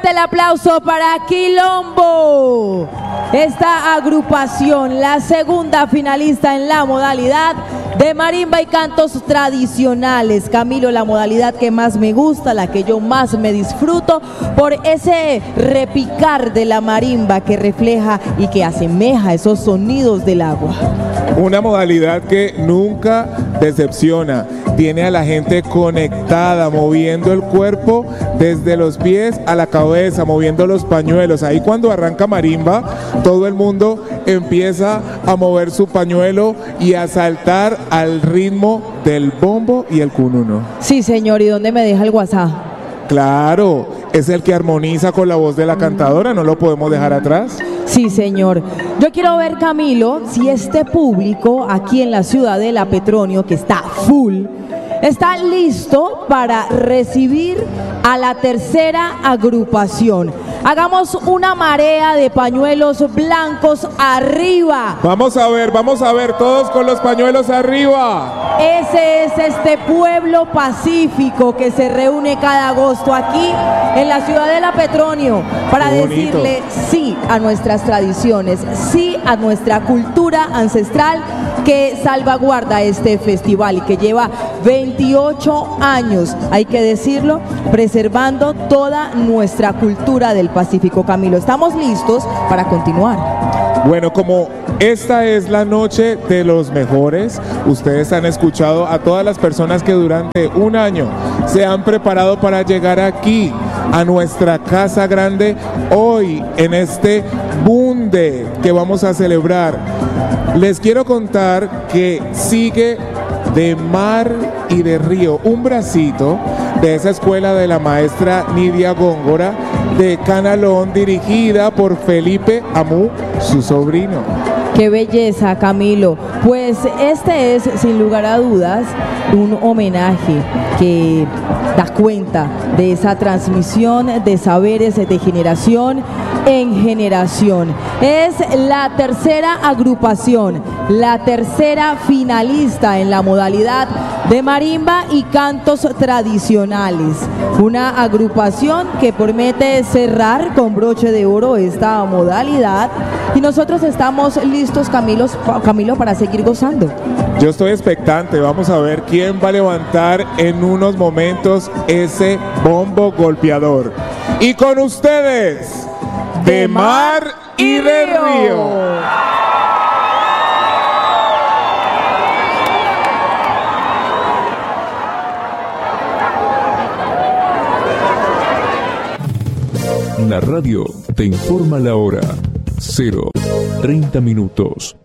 fuerte el aplauso para Quilombo. Esta agrupación, la segunda finalista en la modalidad de marimba y cantos tradicionales. Camilo, la modalidad que más me gusta, la que yo más me disfruto por ese repicar de la marimba que refleja y que asemeja esos sonidos del agua. Una modalidad que nunca decepciona, tiene a la gente conectada, moviendo el cuerpo desde los pies a la cabeza, moviendo los pañuelos. Ahí cuando arranca marimba, todo el mundo empieza a mover su pañuelo y a saltar al ritmo del bombo y el cununo. Sí, señor, ¿y dónde me deja el WhatsApp? Claro, es el que armoniza con la voz de la cantadora, no lo podemos dejar atrás. Sí, señor. Yo quiero ver, Camilo, si este público aquí en la Ciudadela Petronio, que está full, está listo para recibir a la tercera agrupación. Hagamos una marea de pañuelos blancos arriba. Vamos a ver, todos con los pañuelos arriba. Ese es este pueblo pacífico que se reúne cada agosto aquí en la Ciudadela Petronio para decirle sí a nuestras tradiciones, sí a nuestra cultura ancestral que salvaguarda este festival y que lleva 28 años, hay que decirlo, preservando toda nuestra cultura del Pacífico. Camilo, estamos listos para continuar. Bueno, como esta es la noche de los mejores, ustedes han escuchado a todas las personas que durante un año se han preparado para llegar aquí a nuestra casa grande hoy en este bunde que vamos a celebrar. Les quiero contar que sigue de mar y de río un bracito de esa escuela de la maestra Nidia Góngora de Canalón, dirigida por Felipe Amú, su sobrino. ¡Qué belleza, Camilo! Pues este es, sin lugar a dudas, un homenaje que da cuenta de esa transmisión de saberes de generación en generación. Es la tercera agrupación, la tercera finalista en la modalidad de marimba y cantos tradicionales. Una agrupación que promete cerrar con broche de oro esta modalidad y nosotros estamos listos, Camilo, para seguir gozando. Yo estoy expectante, vamos a ver quién va a levantar en unos momentos ese bombo golpeador. Y con ustedes, de mar y de río. La radio te informa la hora. 0:30.